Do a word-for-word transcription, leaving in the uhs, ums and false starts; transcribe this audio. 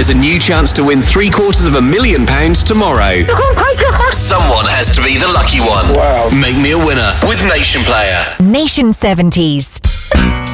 There's a new chance to win three quarters of a million pounds tomorrow. Someone has to be the lucky one. Wow. Make me a winner with Nation Player. Nation seventies.